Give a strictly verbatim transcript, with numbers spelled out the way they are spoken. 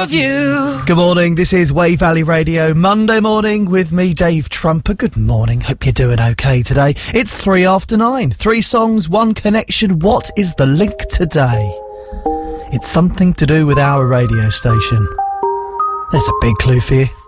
of you. Good morning, this is Wave Valley Radio, Monday morning with me, Dave Trumper. Good morning, hope you're doing okay today. It's three after nine. Three songs, one connection. What is the link today? It's something to do with our radio station. There's a big clue for you.